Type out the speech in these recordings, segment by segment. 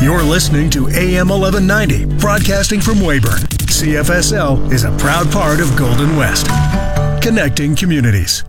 You're listening to AM 1190, broadcasting from Weyburn. CFSL is a proud part of Golden West, connecting communities.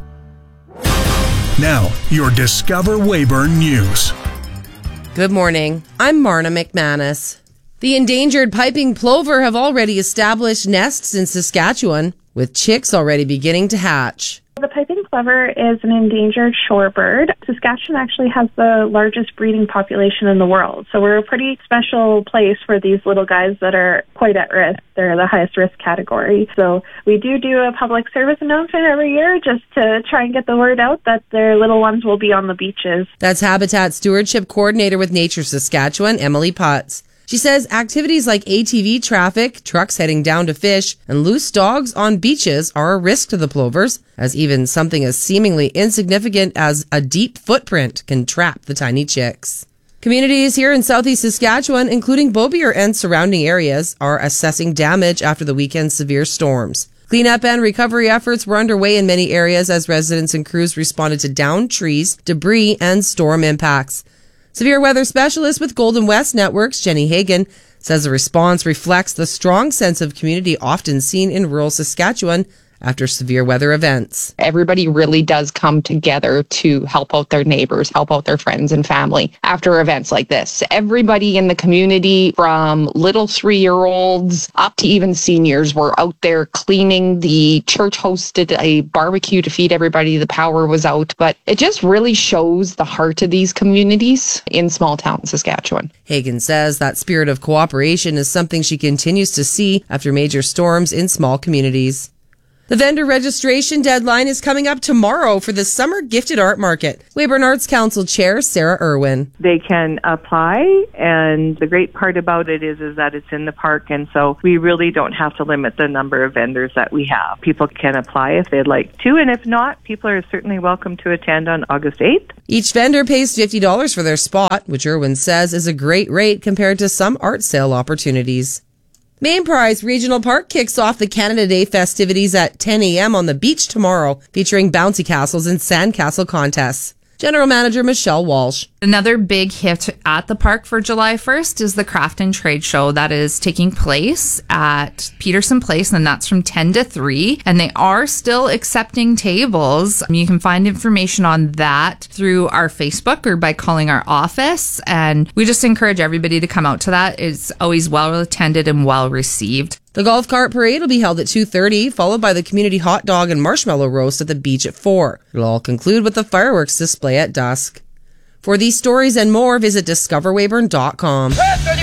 Now, your Discover Weyburn News. Good morning. I'm Marna McManus. The endangered piping plover have already established nests in Saskatchewan, with chicks already beginning to hatch. The piping plover is an endangered shorebird. Saskatchewan actually has the largest breeding population in the world, so we're a pretty special place for these little guys that are quite at risk. They're the highest risk category. So we do a public service announcement every year just to try and get the word out that their little ones will be on the beaches. That's Habitat Stewardship Coordinator with Nature Saskatchewan, Emily Potts. She says activities like ATV traffic, trucks heading down to fish, and loose dogs on beaches are a risk to the plovers, as even something as seemingly insignificant as a deep footprint can trap the tiny chicks. Communities here in southeast Saskatchewan, including Beaubier and surrounding areas, are assessing damage after the weekend's severe storms. Cleanup and recovery efforts were underway in many areas as residents and crews responded to downed trees, debris, and storm impacts. Severe weather specialist with Golden West Networks, Jenny Hagan, says the response reflects the strong sense of community often seen in rural Saskatchewan after severe weather events. Everybody really does come together to help out their neighbors, help out their friends and family after events like this. Everybody in the community, from little 3-year-olds up to even seniors, were out there cleaning. The church hosted a barbecue to feed everybody. The power was out. But it just really shows the heart of these communities in small town Saskatchewan. Hagan says that spirit of cooperation is something she continues to see after major storms in small communities. The vendor registration deadline is coming up tomorrow for the Summer Gifted Art Market. Weyburn Arts Council Chair Sarah Irwin. They can apply, and the great part about it is that it's in the park, and so we really don't have to limit the number of vendors that we have. People can apply if they'd like to, and if not, people are certainly welcome to attend on August 8th. Each vendor pays $50 for their spot, which Irwin says is a great rate compared to some art sale opportunities. Main Prize Regional Park kicks off the Canada Day festivities at 10 a.m. on the beach tomorrow, featuring bouncy castles and sandcastle contests. General Manager Michelle Walsh. Another big hit at the park for July 1st is the Craft and Trade Show that is taking place at Peterson Place, and that's from 10 to 3. And they are still accepting tables. You can find information on that through our Facebook or by calling our office. And we just encourage everybody to come out to that. It's always well attended and well received. The golf cart parade will be held at 2:30, followed by the community hot dog and marshmallow roast at the beach at 4. It'll all conclude with the fireworks display at dusk. For these stories and more, visit discoverweyburn.com.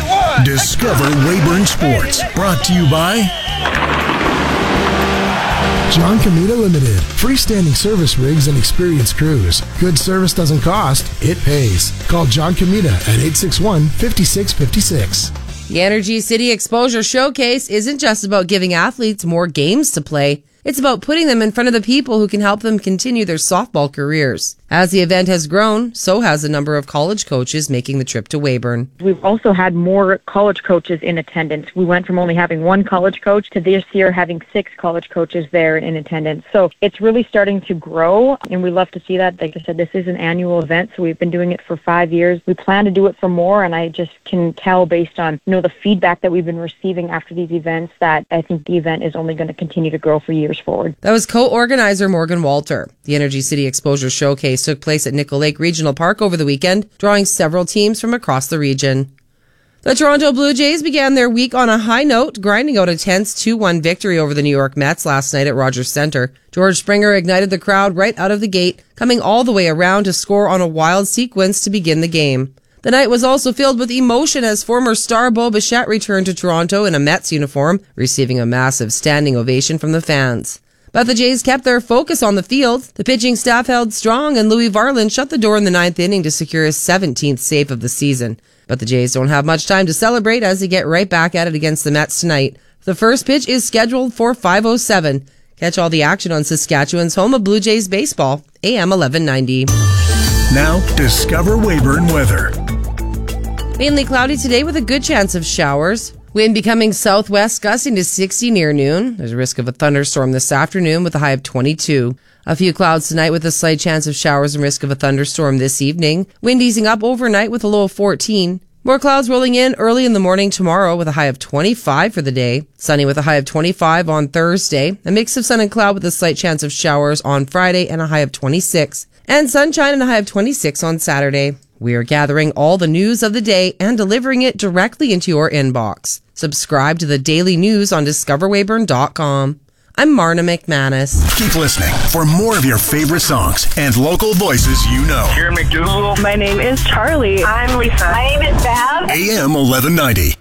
Discover Weyburn Sports, brought to you by John Comita Limited. Freestanding service rigs and experienced crews. Good service doesn't cost, it pays. Call John Comita at 861-5656. The Energy City Exposure Showcase isn't just about giving athletes more games to play. It's about putting them in front of the people who can help them continue their softball careers. As the event has grown, so has the number of college coaches making the trip to Weyburn. We've also had more college coaches in attendance. We went from only having one college coach to this year having 6 college coaches there in attendance. So it's really starting to grow, and we love to see that. Like I said, this is an annual event, so we've been doing it for 5 years. We plan to do it for more, and I just can tell based on the feedback that we've been receiving after these events that I think the event is only going to continue to grow for years forward. That was co-organizer Morgan Walter. The Energy City Exposure Showcase took place at Nickel Lake Regional Park over the weekend, drawing several teams from across the region. The Toronto Blue Jays began their week on a high note, grinding out a tense 2-1 victory over the New York Mets last night at Rogers Centre. George Springer ignited the crowd right out of the gate, coming all the way around to score on a wild sequence to begin the game. The night was also filled with emotion as former star Bo Bichette returned to Toronto in a Mets uniform, receiving a massive standing ovation from the fans. But the Jays kept their focus on the field. The pitching staff held strong, and Louis Varland shut the door in the 9th inning to secure his 17th save of the season. But the Jays don't have much time to celebrate as they get right back at it against the Mets tonight. The first pitch is scheduled for 5:07. Catch all the action on Saskatchewan's home of Blue Jays baseball, AM 1190. Now, Discover Weyburn weather. Mainly cloudy today with a good chance of showers. Wind becoming southwest, gusting to 60 near noon. There's a risk of a thunderstorm this afternoon with a high of 22. A few clouds tonight with a slight chance of showers and risk of a thunderstorm this evening. Wind easing up overnight with a low of 14. More clouds rolling in early in the morning tomorrow with a high of 25 for the day. Sunny with a high of 25 on Thursday. A mix of sun and cloud with a slight chance of showers on Friday and a high of 26. And sunshine and a high of 26 on Saturday. We are gathering all the news of the day and delivering it directly into your inbox. Subscribe to the daily news on discoverwayburn.com. I'm Marna McManus. Keep listening for more of your favorite songs and local voices you know. Here, McDougal. My name is Charlie. I'm Lisa. My name is Bev. AM 1190.